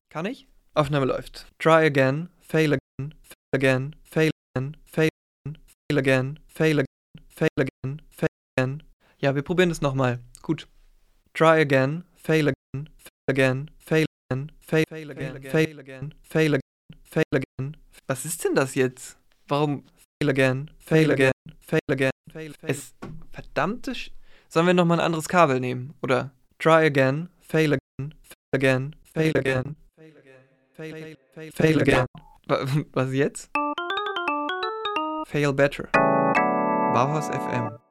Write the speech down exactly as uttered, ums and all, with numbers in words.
Kann ich? Aufnahme läuft. Try again, fail again, fail again, fail again, fail again, fail again, fail again, fail again, fail again. Ja, wir probieren es nochmal. Gut. Try again, fail again, fail again, fail again, fail, fail again, fail again, fail again, fail again. Was ist denn das jetzt? Warum fail again, fail again, fail again, fail, fail. Es, verdammte Sch... Sollen wir nochmal ein anderes Kabel nehmen? Oder try again, fail again, fail again, fail again, fail again, fail, fail, fail again. Wa- Was jetzt? Fail better. Bauhaus F M.